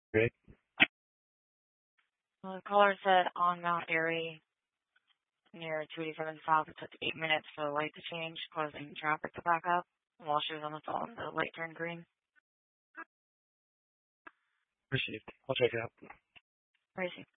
Great. Well, the caller said on Mount Airy near 287 South, it took 8 minutes for the light to change, causing traffic to back up. While she was on the phone, the light turned green. Appreciate it. I'll check it out. Crazy.